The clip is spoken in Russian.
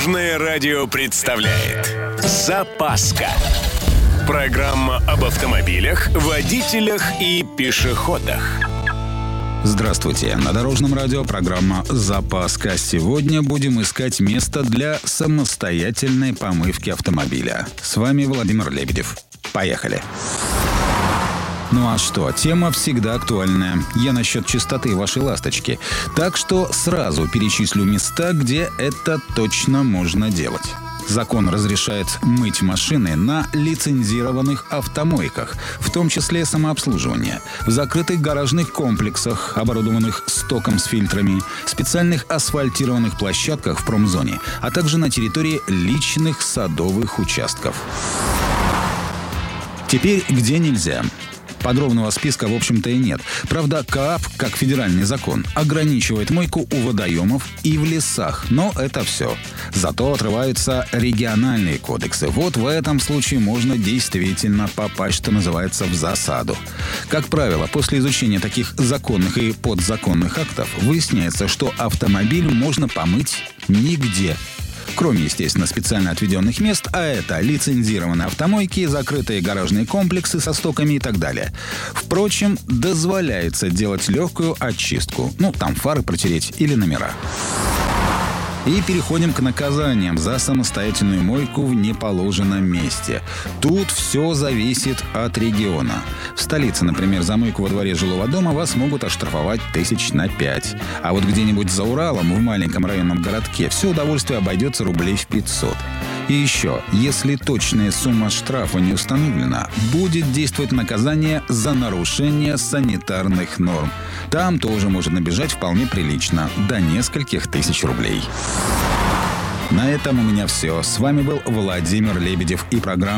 Дорожное радио представляет «Запаска». Программа об автомобилях, водителях и пешеходах. Здравствуйте! На Дорожном радио программа «Запаска». Сегодня будем искать место для самостоятельной помывки автомобиля. С вами Владимир Лебедев. Поехали! Ну а что, тема всегда актуальная. Я насчет чистоты вашей ласточки. Так что сразу перечислю места, где это точно можно делать. Закон разрешает мыть машины на лицензированных автомойках, в том числе самообслуживание, в закрытых гаражных комплексах, оборудованных стоком с фильтрами, специальных асфальтированных площадках в промзоне, а также на территории личных садовых участков. Теперь где нельзя? Подробного списка, в общем-то, и нет. Правда, КААП, как федеральный закон, ограничивает мойку у водоемов и в лесах. Но это все. Зато отрываются региональные кодексы. Вот в этом случае можно действительно попасть, что называется, в засаду. Как правило, после изучения таких законных и подзаконных актов выясняется, что автомобиль можно помыть нигде. Кроме, естественно, специально отведенных мест, а это лицензированные автомойки, закрытые гаражные комплексы со стоками и так далее. Впрочем, дозволяется делать легкую очистку. Там фары протереть или номера. И переходим к наказаниям за самостоятельную мойку в неположенном месте. Тут все зависит от региона. В столице, например, за мойку во дворе жилого дома вас могут оштрафовать 5 000. А вот где-нибудь за Уралом, в маленьком районном городке, все удовольствие обойдется рублей в 500. И еще, если точная сумма штрафа не установлена, будет действовать наказание за нарушение санитарных норм. Там тоже может набежать вполне прилично, до нескольких тысяч рублей. На этом у меня все. С вами был Владимир Лебедев и программа